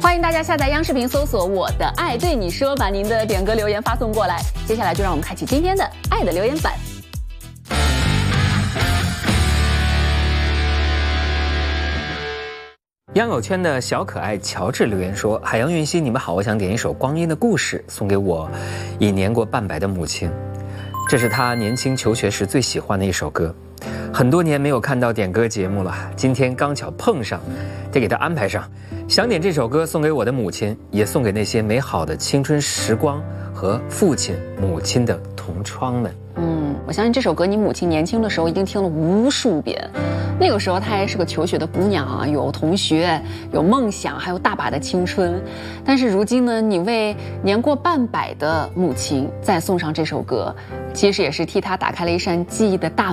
欢迎大家下载央视频搜索我的爱对你说，把您的点歌留言发送过来。接下来就让我们开启今天的爱的留言板。 央友圈的小可爱乔治留言说：海洋云熙，你们好，我想点一首《光阴的故事》送给我已年过半百的母亲，这是他年轻求学时最喜欢的一首歌。很多年没有看到点歌节目了，今天刚巧碰上，得给他安排上。想点这首歌送给我的母亲，也送给那些美好的青春时光和父亲母亲的同窗们。 我相信这首歌你母亲年轻的时候一定听了无数遍。那个时候她还是个求学的姑娘啊，有同学，有梦想，还有大把的青春。但是如今呢，你为年过半百的母亲再送上这首歌，其实也是替她打开了一扇记忆的大门。